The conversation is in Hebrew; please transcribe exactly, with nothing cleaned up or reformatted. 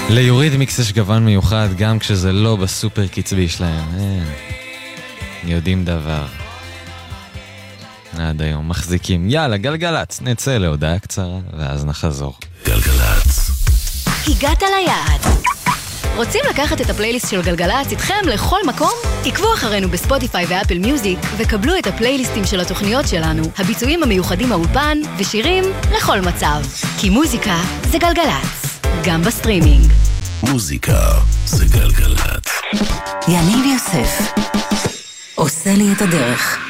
ליוריד מיקס יש גוון מיוחד גם כשזה לא בסופר קצבי שלהם. אין. יודעים דבר. עד היום מחזיקים. יאללה, גלגלץ, נצא להודעה קצרה ואז נחזור. גלגלץ. הגעת ליעד. רוצים לקחת את הפלייליסט של גלגלץ איתכם לכל מקום? עקבו אחרינו בספוטיפיי ואפל מיוזיק וקבלו את הפלייליסטים של התוכניות שלנו, הביצועים המיוחדים מהאולפן ושירים לכל מצב. כי מוזיקה זה גלגלץ, גם בסטרימינג. מוזיקה זה גלגלץ. יניב יוסף עושה לי את הדרך.